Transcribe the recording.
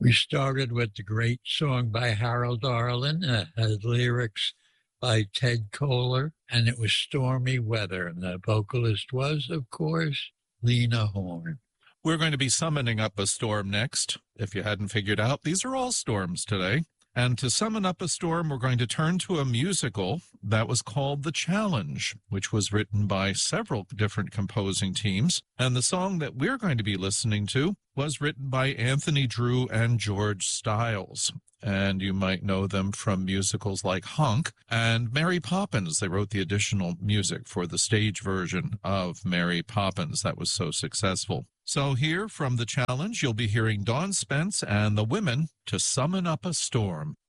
We started with the great song by Harold Arlen. It had lyrics by Ted Koehler, and it was Stormy Weather. And the vocalist was, of course, Lena Horne. We're going to be summoning up a storm next. If you hadn't figured out, these are all storms today. And to summon up a storm, we're going to turn to a musical that was called The Challenge, which was written by several different composing teams. And the song that we're going to be listening to was written by Anthony Drew and George Stiles. And you might know them from musicals like Honk and Mary Poppins. They wrote the additional music for the stage version of Mary Poppins that was so successful. So here from The Challenge, you'll be hearing Dawn Spence and the Women to Summon Up a Storm.